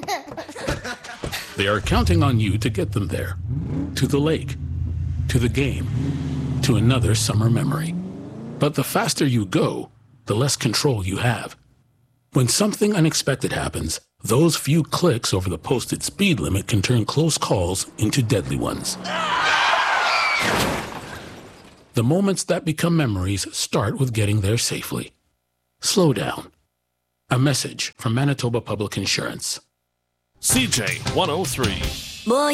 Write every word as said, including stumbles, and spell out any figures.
They are counting on you to get them there. To the lake, to the game, to another summer memory. But the faster you go, the less control you have. When something unexpected happens, those few clicks over the posted speed limit can turn close calls into deadly ones. The moments that become memories start with getting there safely. Slow down. A message from Manitoba Public Insurance. C J one oh three. Boy,